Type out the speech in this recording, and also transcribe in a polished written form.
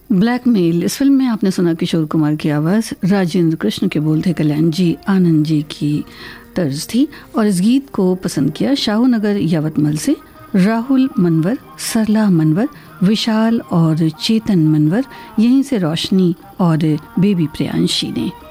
Blackmail, इस film में आपने सुना किशोर कुमार की आवाज़, राजेंद्र कृष्ण के बोल थे कल्याण जी, आनंद जी की तर्ज थी। और इस गीत को पसंद किया शाहूनगर यवतमल से राहुल मनवर, सरला मनवर, विशाल और चेतन मनवर, यहीं से रोशनी और बेबी प्रियांशी ने।